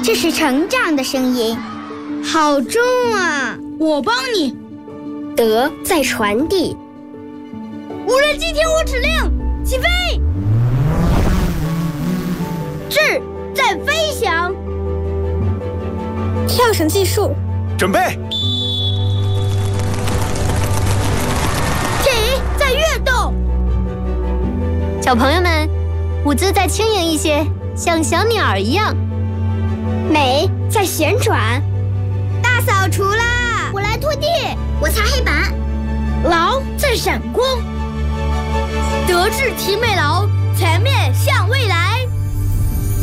这是成长的声音，好重啊！ 我帮你。 德在传递。 无人机听我指令，起飞！智在飞翔。 跳绳计数， 准备。 体在跃动。 小朋友们，舞姿再轻盈一些，像小鸟一样。 美在旋转。 大扫除啦！ 我来拖地， 我擦黑板。 劳在闪光。德智体美劳，全面向未来。